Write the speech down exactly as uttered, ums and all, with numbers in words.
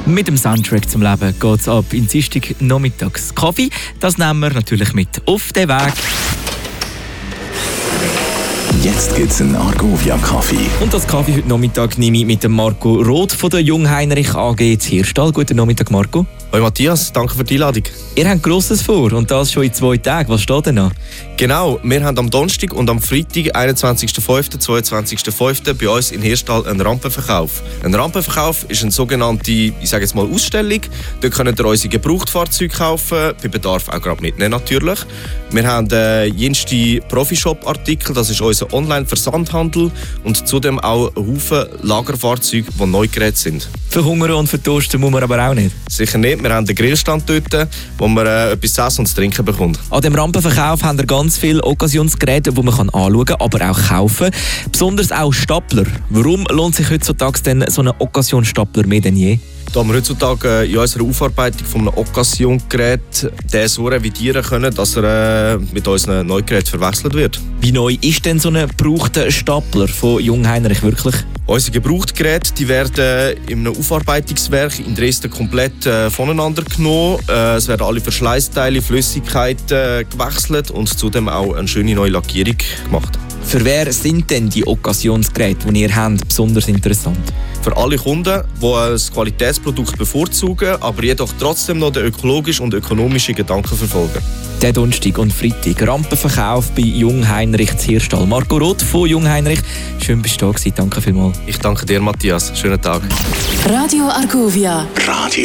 Mit dem Soundtrack zum Leben geht es ab in Dienstag nachmittags. Kaffee, das nehmen wir natürlich mit auf den Weg. Jetzt gibt's einen Argovia-Kaffee. Und das Kaffee heute Nachmittag nehme ich mit dem Marco Roth von der Jungheinrich A G zu Hirstal. Guten Nachmittag, Marco. Hoi Matthias, danke für die Einladung. Ihr habt Grosses vor und das schon in zwei Tagen. Was steht denn noch? Genau, wir haben am Donnerstag und am Freitag, einundzwanzigsten fünften, zweiundzwanzigsten fünften bei uns in Hirstal einen Rampenverkauf. Ein Rampenverkauf ist eine sogenannte, ich sage jetzt mal, Ausstellung. Dort könnt ihr unsere Gebrauchtfahrzeuge kaufen, bei Bedarf auch gerade mitnehmen natürlich. Wir haben äh, jenste Profishop-Artikel, das ist unser Online-Versandhandel und zudem auch einen Haufen Lagerfahrzeuge, die Neugeräte sind. Verhungern und vertoasten muss man aber auch nicht. Sicher nicht, wir haben einen Grillstand dort, wo man äh, etwas zu essen und zu trinken bekommt. An dem Rampenverkauf haben wir ganz viele Occasionsgeräte, die man anschauen kann, aber auch kaufen. Besonders auch Stapler. Warum lohnt sich heutzutage denn so ein Occasion-Stapler mehr denn je? Da wir heutzutage in unserer Aufarbeitung von einem Occasion-Gerät den so revidieren können, dass er äh, mit unseren Neugeräten verwechselt wird. Wie neu ist denn so ein gebrauchter Stapler von Jungheinrich wirklich? Unsere Gebrauchtgeräte die werden in einem Aufarbeitungswerk in Dresden komplett äh, voneinander genommen. Äh, es werden alle Verschleißteile, Flüssigkeiten äh, gewechselt und zudem auch eine schöne neue Lackierung gemacht. Für wer sind denn die Occasionsgeräte, die ihr habt, besonders interessant? Für alle Kunden, die ein Qualitätsprodukt bevorzugen, aber jedoch trotzdem noch den ökologischen und ökonomischen Gedanken verfolgen. Der Donnerstag und Freitag Rampenverkauf bei Jungheinrich zu Hirstal. Marco Roth von Jungheinrich, schön bist du da gewesen. Danke vielmals. Ich danke dir, Matthias. Schönen Tag. Radio Argovia. Radio